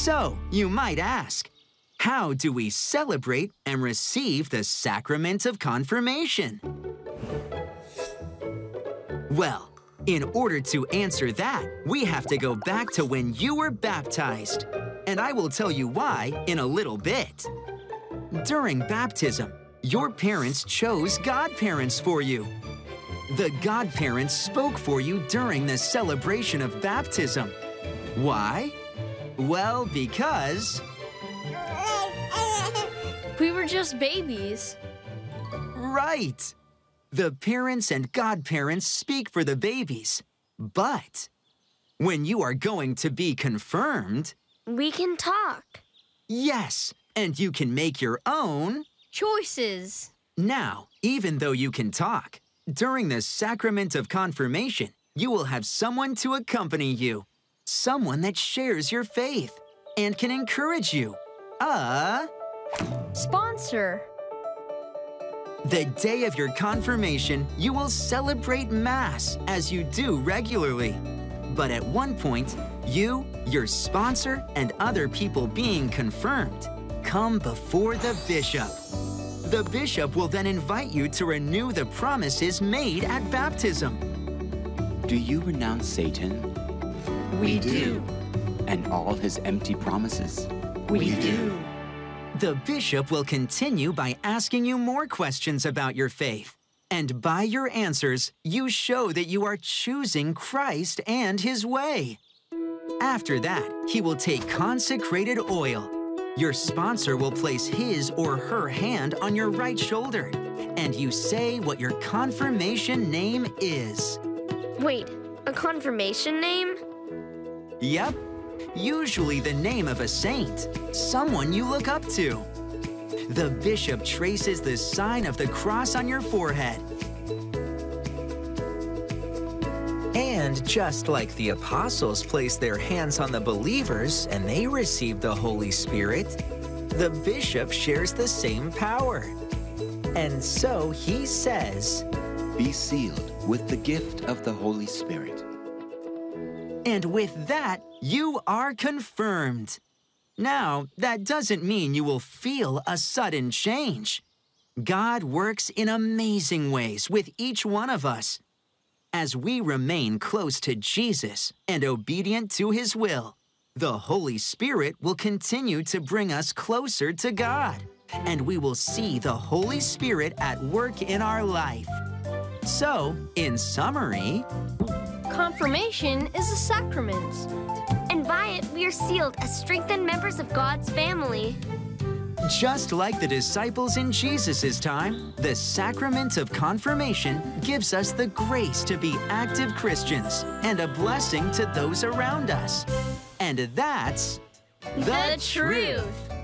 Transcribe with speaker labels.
Speaker 1: So, you might ask, how do we celebrate and receive the sacrament of confirmation? Well, in order to answer that, we have to go back to when you were baptized. And I will tell you why in a little bit. During baptism, your parents chose godparents for you. The godparents spoke for you during the celebration of baptism. Why? Well, because
Speaker 2: we were just babies.
Speaker 1: Right. The parents and godparents speak for the babies. But when you are going to be confirmed,
Speaker 2: we can talk.
Speaker 1: Yes, and you can make your own
Speaker 2: choices.
Speaker 1: Now, even though you can talk, during the sacrament of confirmation, you will have someone to accompany you. Someone that shares your faith and can encourage you. A
Speaker 2: sponsor.
Speaker 1: The day of your confirmation, you will celebrate Mass as you do regularly. But at one point, you, your sponsor, and other people being confirmed come before the bishop. The bishop will then invite you to renew the promises made at baptism.
Speaker 3: Do you renounce Satan?
Speaker 4: We do.
Speaker 3: And all his empty promises?
Speaker 4: We do.
Speaker 1: The bishop will continue by asking you more questions about your faith. And by your answers, you show that you are choosing Christ and his way. After that, he will take consecrated oil. Your sponsor will place his or her hand on your right shoulder, and you say what your confirmation name is.
Speaker 2: Wait, a confirmation name?
Speaker 1: Yep. Usually the name of a saint, someone you look up to. The bishop traces the sign of the cross on your forehead. And just like the apostles placed their hands on the believers and they received the Holy Spirit, the bishop shares the same power. And so he says,
Speaker 3: "Be sealed with the gift of the Holy Spirit."
Speaker 1: And with that, you are confirmed. Now, that doesn't mean you will feel a sudden change. God works in amazing ways with each one of us. As we remain close to Jesus and obedient to his will, the Holy Spirit will continue to bring us closer to God, and we will see the Holy Spirit at work in our life. So, in summary,
Speaker 2: confirmation is a sacrament.
Speaker 5: And by it, we are sealed as strengthened members of God's family.
Speaker 1: Just like the disciples in Jesus' time, the sacrament of confirmation gives us the grace to be active Christians and a blessing to those around us. And that's
Speaker 2: the truth.